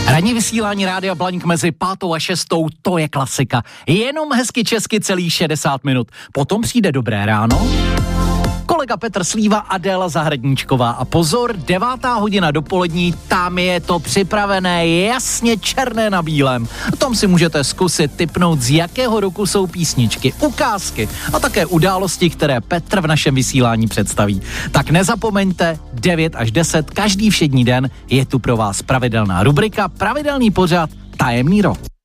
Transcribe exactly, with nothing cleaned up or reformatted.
Ranní vysílání Rádia Blaník mezi pátou a šestou, to je klasika. Jenom hezky česky celý šedesát minut. Potom přijde Dobré ráno, kolega Petr Slíva, Adéla Zahradníčková a pozor, devátá hodina dopolední, tam je to připravené jasně černé na bílém. Tam si můžete zkusit tipnout, z jakého roku jsou písničky, ukázky a také události, které Petr v našem vysílání představí. Tak nezapomeňte, devět až deset, každý všední den je tu pro vás pravidelná rubrika, pravidelný pořad Tajemný rok.